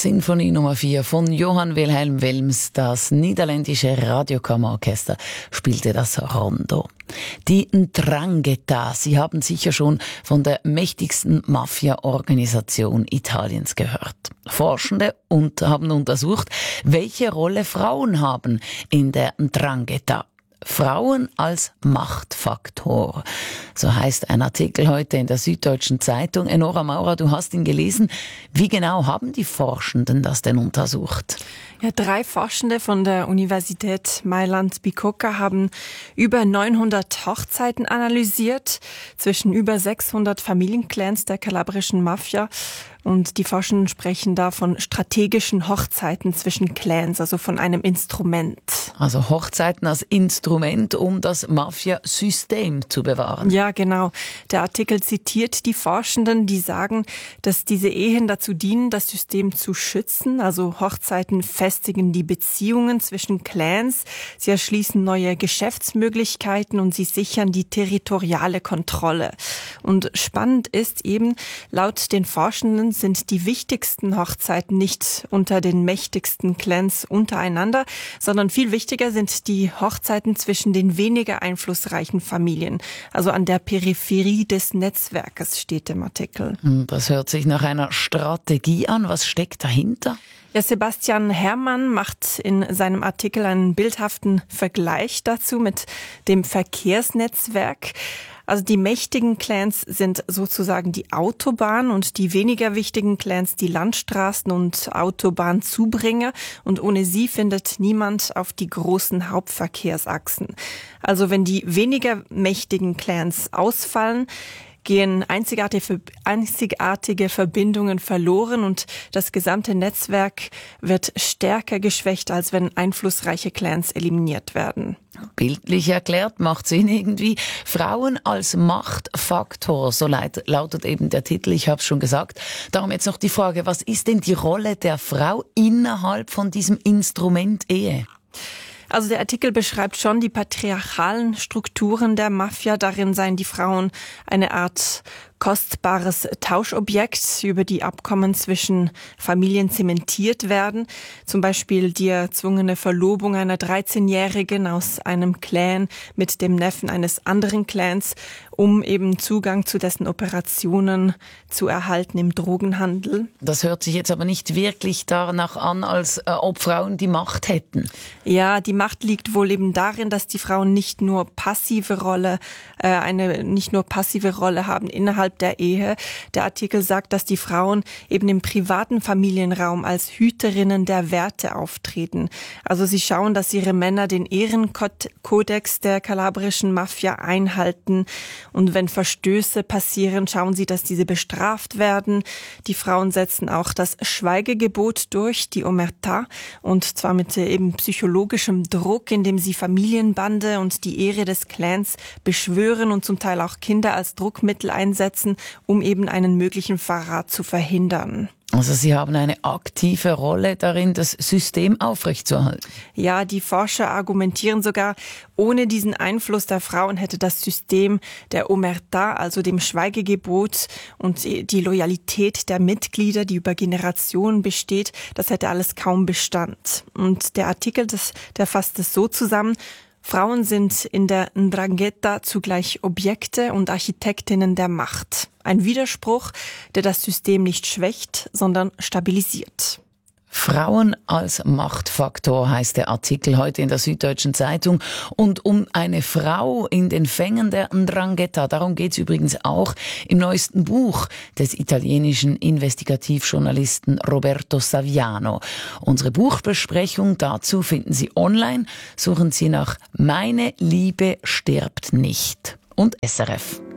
Sinfonie Nummer 4 von Johann Wilhelm Wilms. Das niederländische Radiokammerorchester spielte das Rondo. Die 'Ndrangheta, Sie haben sicher schon von der mächtigsten Mafia-Organisation Italiens gehört. Forschende haben untersucht, welche Rolle Frauen haben in der 'Ndrangheta. Frauen als Machtfaktor. So heißt ein Artikel heute in der Süddeutschen Zeitung. Enora Maurer, du hast ihn gelesen. Wie genau haben die Forschenden das denn untersucht? Ja, 3 Forschende von der Universität Mailand-Bicocca haben über 900 Hochzeiten analysiert, zwischen über 600 Familienclans der kalabrischen Mafia. Und die Forschenden sprechen da von strategischen Hochzeiten zwischen Clans, also von einem Instrument. Also Hochzeiten als Instrument, um das Mafia-System zu bewahren. Ja, genau. Der Artikel zitiert die Forschenden, die sagen, dass diese Ehen dazu dienen, das System zu schützen. Also Hochzeiten festigen die Beziehungen zwischen Clans, sie erschließen neue Geschäftsmöglichkeiten und sie sichern die territoriale Kontrolle. Und spannend ist eben, laut den Forschenden sind die wichtigsten Hochzeiten nicht unter den mächtigsten Clans untereinander, sondern viel wichtiger sind die Hochzeiten zwischen den weniger einflussreichen Familien. Also an der Peripherie des Netzwerkes steht im Artikel. Das hört sich nach einer Strategie an. Was steckt dahinter? Ja, Sebastian Herrmann macht in seinem Artikel einen bildhaften Vergleich dazu mit dem Verkehrsnetzwerk. Also die mächtigen Clans sind sozusagen die Autobahn und die weniger wichtigen Clans die Landstraßen und Autobahnzubringer. Und ohne sie findet niemand auf die großen Hauptverkehrsachsen. Also wenn die weniger mächtigen Clans ausfallen, gehen einzigartige Verbindungen verloren und das gesamte Netzwerk wird stärker geschwächt, als wenn einflussreiche Clans eliminiert werden. Bildlich erklärt, macht Sinn irgendwie. Frauen als Machtfaktor, so lautet eben der Titel, ich habe es schon gesagt. Darum jetzt noch die Frage, was ist denn die Rolle der Frau innerhalb von diesem Instrument Ehe? Also der Artikel beschreibt schon die patriarchalen Strukturen der Mafia. Darin seien die Frauen eine Art kostbares Tauschobjekt, über die Abkommen zwischen Familien zementiert werden. Zum Beispiel die erzwungene Verlobung einer 13-Jährigen aus einem Clan mit dem Neffen eines anderen Clans, um eben Zugang zu dessen Operationen zu erhalten im Drogenhandel. Das hört sich jetzt aber nicht wirklich danach an, als ob Frauen die Macht hätten. Ja, die Macht liegt wohl eben darin, dass die Frauen eine nicht nur passive Rolle haben innerhalb der Ehe. Der Artikel sagt, dass die Frauen eben im privaten Familienraum als Hüterinnen der Werte auftreten. Also sie schauen, dass ihre Männer den Ehrenkodex der kalabrischen Mafia einhalten. Und wenn Verstöße passieren, schauen sie, dass diese bestraft werden. Die Frauen setzen auch das Schweigegebot durch, die Omerta, und zwar mit eben psychologischem Druck, indem sie Familienbande und die Ehre des Clans beschwören und zum Teil auch Kinder als Druckmittel einsetzen, um eben einen möglichen Verrat zu verhindern. Also Sie haben eine aktive Rolle darin, das System aufrechtzuerhalten. Ja, die Forscher argumentieren sogar, ohne diesen Einfluss der Frauen hätte das System der Omerta, also dem Schweigegebot und die Loyalität der Mitglieder, die über Generationen besteht, das hätte alles kaum Bestand. Und der Artikel, der fasst es so zusammen: Frauen sind in der 'Ndrangheta zugleich Objekte und Architektinnen der Macht. Ein Widerspruch, der das System nicht schwächt, sondern stabilisiert. Frauen als Machtfaktor heißt der Artikel heute in der Süddeutschen Zeitung. Und um eine Frau in den Fängen der 'Ndrangheta, darum geht's übrigens auch im neuesten Buch des italienischen Investigativjournalisten Roberto Saviano. Unsere Buchbesprechung dazu finden Sie online. Suchen Sie nach Meine Liebe stirbt nicht und SRF.